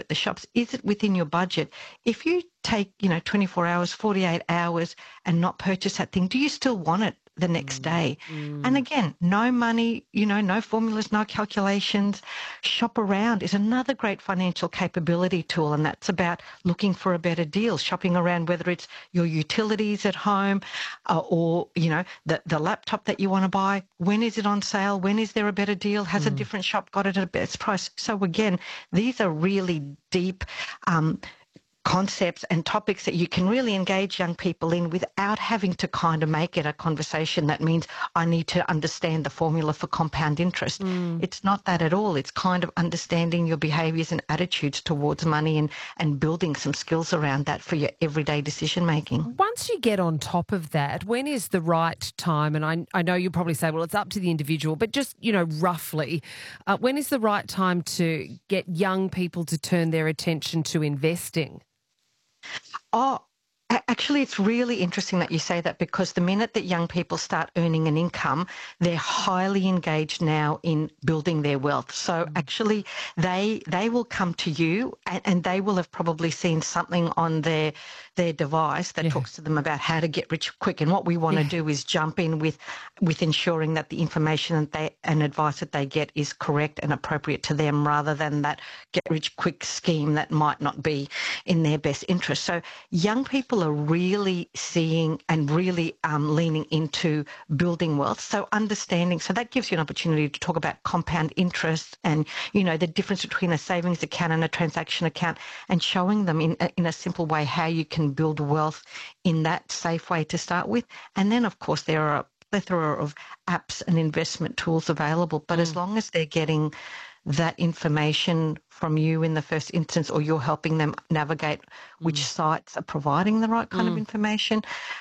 at the shops, is it within your budget? If you take, 24 hours, 48 hours and not purchase that thing, do you still want it the next day? And again, no money, no formulas, no calculations. Shop around is another great financial capability tool, and that's about looking for a better deal, shopping around, whether it's your utilities at home or, the laptop that you want to buy. When is it on sale? When is there a better deal? Has a different shop got it at a best price? So again, these are really deep concepts and topics that you can really engage young people in without having to kind of make it a conversation that means I need to understand the formula for compound interest. It's not that at all. It's kind of understanding your behaviours and attitudes towards money and building some skills around that for your everyday decision making. Once you get on top of that, when is the right time? And I know you'll probably say, well, it's up to the individual, but just, roughly, when is the right time to get young people to turn their attention to investing? Oh, actually, it's really interesting that you say that, because the minute that young people start earning an income, they're highly engaged now in building their wealth. So actually, they will come to you and they will have probably seen something on their device that talks to them about how to get rich quick. And what we want to do is jump in with ensuring that the information and advice that they get is correct and appropriate to them, rather than that get rich quick scheme that might not be in their best interest. So young people are really seeing and really leaning into building wealth. So understanding, so that gives you an opportunity to talk about compound interest and, the difference between a savings account and a transaction account, and showing them in a simple way how you can build wealth in that safe way to start with. And then, of course, there are a plethora of apps and investment tools available. But as long as they're getting that information from you in the first instance, or you're helping them navigate which sites are providing the right kind of information,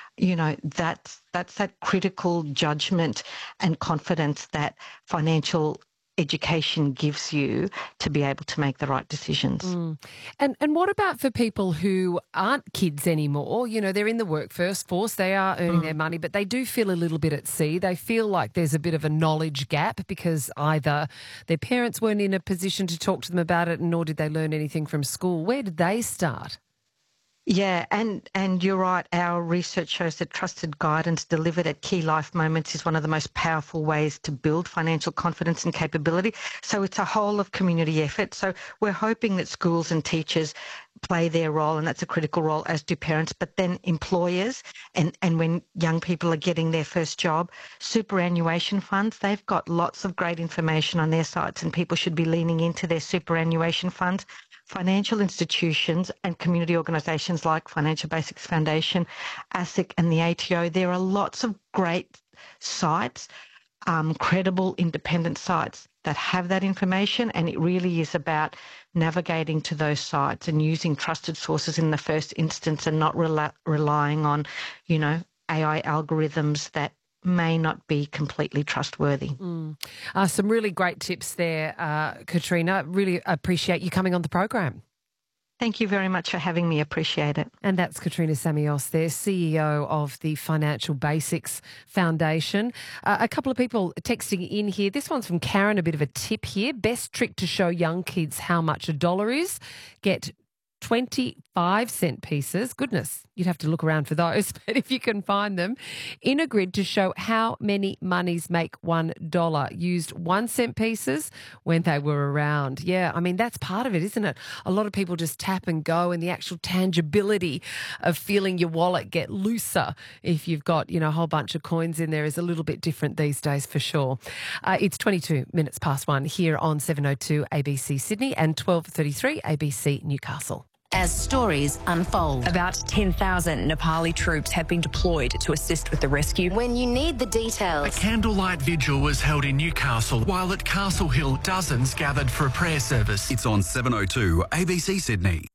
that's that critical judgment and confidence that financial education gives you to be able to make the right decisions. And what about for people who aren't kids anymore? They're in the workforce, they are earning their money, but they do feel a little bit at sea. They feel like there's a bit of a knowledge gap because either their parents weren't in a position to talk to them about it, nor did they learn anything from school. Where did they start? Yeah, and you're right. Our research shows that trusted guidance delivered at key life moments is one of the most powerful ways to build financial confidence and capability. So it's a whole of community effort. So we're hoping that schools and teachers play their role, and that's a critical role, as do parents, but then employers and when young people are getting their first job, superannuation funds, they've got lots of great information on their sites, and people should be leaning into their superannuation funds. Financial institutions and community organisations like Financial Basics Foundation, ASIC and the ATO, there are lots of great sites, credible independent sites that have that information, and it really is about navigating to those sites and using trusted sources in the first instance, and not relying on, AI algorithms that may not be completely trustworthy. Some really great tips there, Katrina. Really appreciate you coming on the program. Thank you very much for having me. Appreciate it. And that's Katrina Samios there, CEO of the Financial Basics Foundation. A couple of people texting in here. This one's from Karen, a bit of a tip here. Best trick to show young kids how much $1 is: get 25-cent pieces. Goodness, you'd have to look around for those, but if you can find them, in a grid to show how many monies make $1. Used 1-cent pieces when they were around. Yeah, I mean, that's part of it, isn't it? A lot of people just tap and go, and the actual tangibility of feeling your wallet get looser if you've got, a whole bunch of coins in there is a little bit different these days for sure. It's 22 minutes past 1 here on 702 ABC Sydney and 12:33 ABC Newcastle. As stories unfold. About 10,000 Nepali troops have been deployed to assist with the rescue. When you need the details. A candlelight vigil was held in Newcastle, while at Castle Hill, dozens gathered for a prayer service. It's on 702 ABC Sydney.